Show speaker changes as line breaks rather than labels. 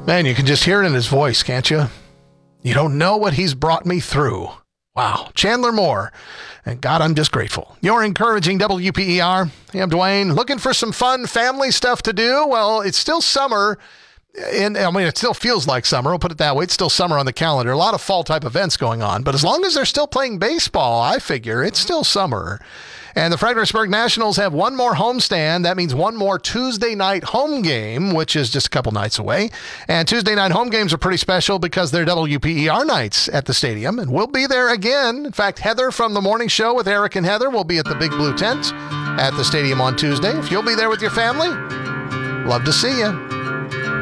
Man, you can just hear it in his voice, can't you? You don't know what he's brought me through. Wow. Chandler Moore. And God, I'm just grateful. You're encouraging WPER. Hey, I'm Dwayne. Looking for some fun family stuff to do? Well, it's still summer. It still feels like summer. We'll put it that way. It's still summer on the calendar. A lot of fall type events going on. But as long as they're still playing baseball, I figure it's still summer. And the Fredericksburg Nationals have one more homestand. That means one more Tuesday night home game, which is just a couple nights away. And Tuesday night home games are pretty special because they're WPER nights at the stadium. And we'll be there again. In fact, Heather from the morning show with Eric and Heather will be at the Big Blue Tent at the stadium on Tuesday. If you'll be there with your family, love to see you.